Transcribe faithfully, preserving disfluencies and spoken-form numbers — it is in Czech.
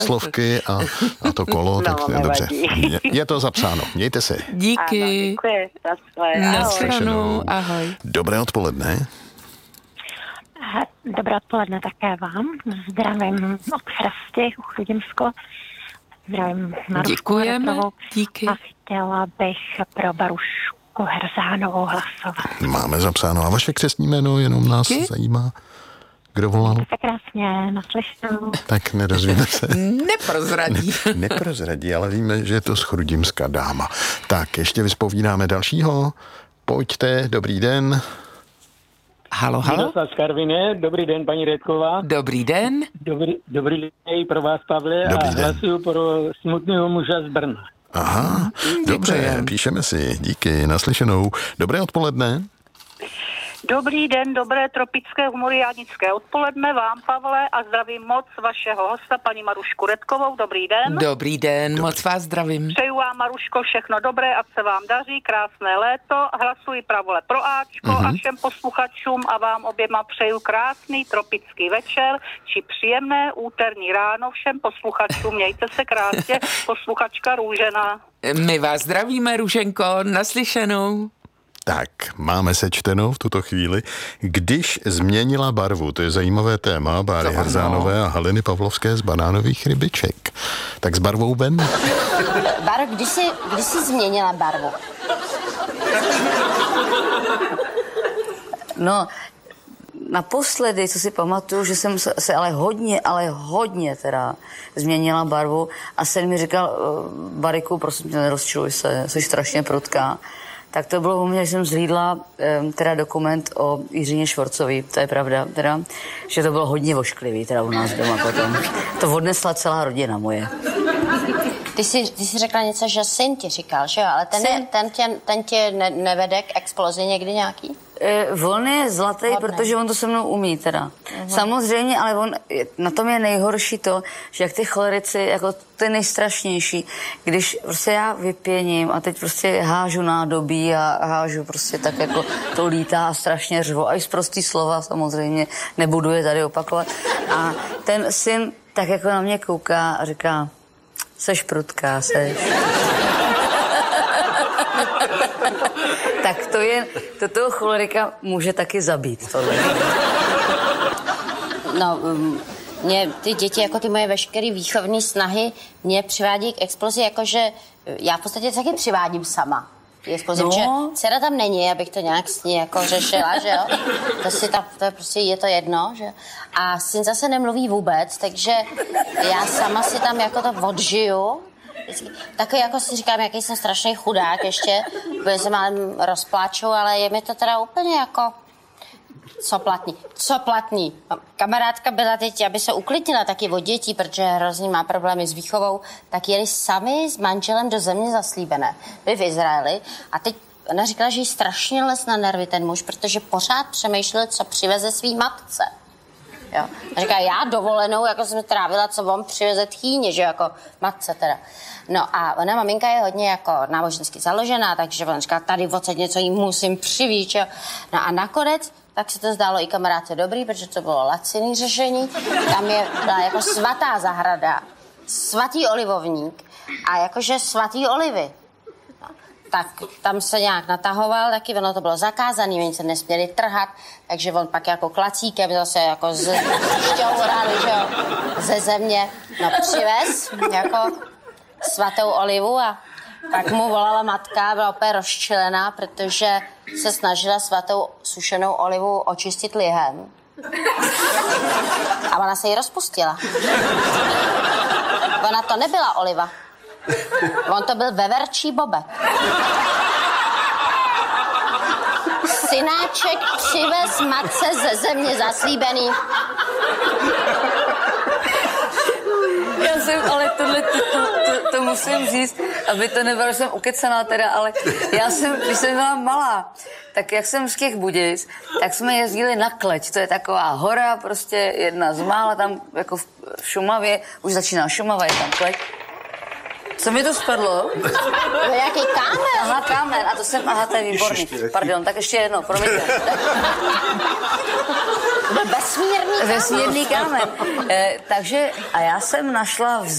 slovky a, a to kolo, tak no, dobře. Je, je to zapsáno. Mějte se. Díky. Ano, děkuji. Ahoj. Naslyšenou. Ahoj. Dobré odpoledne. Dobré odpoledne také vám. Zdravím od Chrasti, u Chrudimsko. Zdravím Marušku Děkujeme. Retovou. Díky. A chtěla bych pro Barušku Herzánovou hlasovat. Máme zapsáno. A vaše křestní jméno jenom nás Díky. zajímá. Kdo volal? Tak krásně, naslyšenou. Tak nedozvíme se. Neprozradí. Ne, neprozradí, ale víme, že je to schrudimská dáma. Tak, ještě vyspovídáme dalšího. Pojďte, dobrý den. Halo, halo. Miroslav z Karviné, dobrý den, paní Redková. Dobrý den. Dobrý, dobrý den i pro vás, Pavle, Dobrý a den. hlasuju pro smutného muže z Brna. Aha, dobře, Děkujem. píšeme si. Díky, naslyšenou. Dobré odpoledne. Dobrý den, dobré tropické humoriádnické odpoledne vám, Pavle, a zdravím moc vašeho hosta, paní Marušku Redkovou. Dobrý den. Dobrý den, moc vás zdravím. Přeju vám, Maruško, všechno dobré, ať se vám daří, krásné léto. Hlasuji pravole pro Ačko Mhm. a všem posluchačům a vám oběma přeju krásný tropický večer či příjemné úterní ráno všem posluchačům. Mějte se krásně, posluchačka Růžena. My vás zdravíme, Růženko, naslyšenou. Tak, máme sečteno v tuto chvíli. Když změnila barvu, to je zajímavé téma, Báry To Herzánové a Haliny Pavlovské z Banánových rybiček. Tak s barvou ven? Báro, kdy jsi, kdy jsi změnila barvu? No, naposledy, co si pamatuju, že jsem se, se ale hodně, ale hodně teda změnila barvu a sen mi říkal, Bariku, prosím tě, nerozčiluj se, jsi strašně prudká. Tak to bylo u mě, že jsem zhlídla teda dokument o Jiřině Švorcový, to je pravda, teda, že to bylo hodně vošklivý teda u nás doma potom. To odnesla celá rodina moje. Ty jsi, ty jsi řekla něco, že syn ti říkal, že jo? Ale ten, je, ten tě, ten tě ne, nevede k explozi někdy nějaký? E, on je zlatý, Hodný. protože on to se mnou umí teda. Mhm. Samozřejmě, ale on, na tom je nejhorší to, že jak ty cholerici, jako to je nejstrašnější, když prostě já vypěním a teď prostě hážu nádobí a hážu prostě tak jako to lítá a strašně řvu. A i z prostý slova samozřejmě, nebudu je tady opakovat. A ten syn tak jako na mě kouká a říká, seš prudká, seš. Tak to je, to toho cholerika může taky zabít, tohle. No, um, mě ty děti, jako ty moje veškeré výchovné snahy, mě přivádí k explozi, jakože já v podstatě taky přivádím sama. Explozi, No. že dcera tam není, abych to nějak s ní jako řešila, že jo? To si ta, to je prostě je to jedno, že? A syn zase nemluví vůbec, takže já sama si tam jako to odžiju. Takový jako si říkám, jaký jsem strašný chudák ještě, protože se málem rozpláču, ale je mi to teda úplně jako... Co platný? Co platný? Kamarádka byla teď, aby se uklidnila taky od dětí, protože hrozně má problémy s výchovou, tak jeli sami s manželem do země zaslíbené. Byli v Izraeli a teď ona říkala, že jí strašně les na nervy ten muž, protože pořád přemýšlel, co přiveze svý matce. Jo. A říká, já dovolenou, jako jsem trávila, co on přiveze tchýně, že jako matce teda. No a ona, maminka, je hodně jako nábožensky založená, takže ona říká, tady odsaď něco jí musím přivít, jo. No a nakonec, tak se to zdálo i kamarádce dobrý, protože to bylo laciný řešení. Tam je byla jako svatá zahrada, svatý olivovník a jakože svatý olivy. Tak tam se nějak natahoval, taky ono to bylo zakázané, oni se nesměli trhat, takže on pak jako klacíkem zase jako z šťourali, že jo, ze země, no přivez jako svatou olivu a pak mu volala matka, byla úplně rozčilená, protože se snažila svatou sušenou olivu očistit lihem. A ona se ji rozpustila. Ona to nebyla oliva. On to byl veverčí bobek. Synáček přivez matce ze země zaslíbený. Já jsem, ale tohle, to, to, to, to musím říct, aby to nebylo, že jsem ukecená teda, ale já jsem, když jsem byla malá, tak jak jsem z těch Budějic, tak jsme jezdili na Kleť, to je taková hora, prostě jedna z mála, tam jako v Šumavě, už začíná Šumava, je tam Kleť. Co mi to spadlo? No jaký kámen? Aha, kámen. A to jsem, aha, to je výborný. Pardon, tak ještě jedno, promiňte. Vesmírný kámen. Vesmírný kámen. E, takže, a já jsem našla v